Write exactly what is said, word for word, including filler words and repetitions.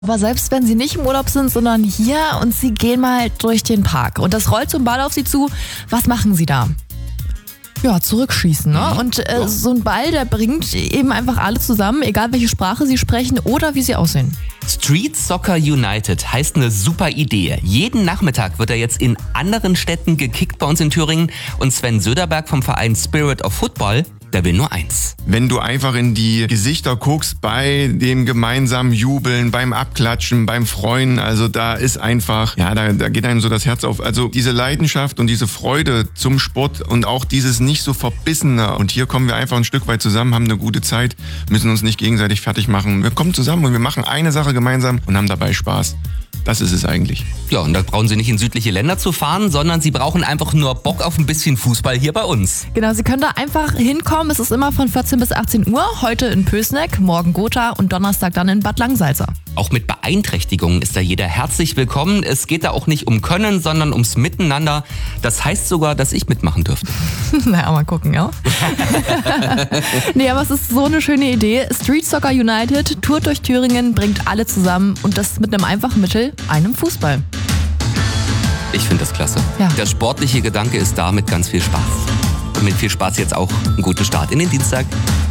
Aber selbst wenn sie nicht im Urlaub sind, sondern hier und sie gehen mal durch den Park und das rollt so ein Ball auf sie zu, was machen sie da? Ja, zurückschießen, ne? Und äh, so ein Ball, der bringt eben einfach alle zusammen, egal welche Sprache sie sprechen oder wie sie aussehen. Street Soccer United heißt eine super Idee. Jeden Nachmittag wird er jetzt in anderen Städten gekickt bei uns in Thüringen. Und Sven Söderberg vom Verein Spirit of Football, der will nur eins. Wenn du einfach in die Gesichter guckst bei dem gemeinsamen Jubeln, beim Abklatschen, beim Freuen, also da ist einfach, ja, da, da geht einem so das Herz auf. Also diese Leidenschaft und diese Freude zum Sport und auch dieses nicht so verbissene. Und hier kommen wir einfach ein Stück weit zusammen, haben eine gute Zeit, müssen uns nicht gegenseitig fertig machen. Wir kommen zusammen und wir machen eine Sache gemeinsam und haben dabei Spaß. Das ist es eigentlich. Ja, und da brauchen Sie nicht in südliche Länder zu fahren, sondern Sie brauchen einfach nur Bock auf ein bisschen Fußball hier bei uns. Genau, Sie können da einfach hinkommen. Es ist immer von vierzehn bis achtzehn Uhr. Heute in Pößneck, morgen Gotha und Donnerstag dann in Bad Langsalza. Auch mit Beeinträchtigungen ist da jeder herzlich willkommen. Es geht da auch nicht um Können, sondern ums Miteinander. Das heißt sogar, dass ich mitmachen dürfte. Naja, mal gucken, ja. Nee, aber es ist so eine schöne Idee. Street Soccer United tourt durch Thüringen, bringt alle zusammen und das mit einem einfachen Mittel, einem Fußball. Ich finde das klasse. Ja. Der sportliche Gedanke ist da mit ganz viel Spaß. Und mit viel Spaß jetzt auch einen guten Start in den Dienstag.